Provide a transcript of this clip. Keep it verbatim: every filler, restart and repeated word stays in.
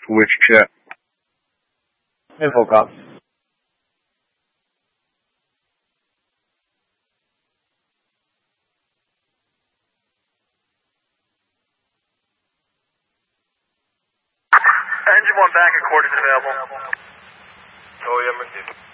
which jet? Infocom. Engine one back and coordinates available. Oh, yeah,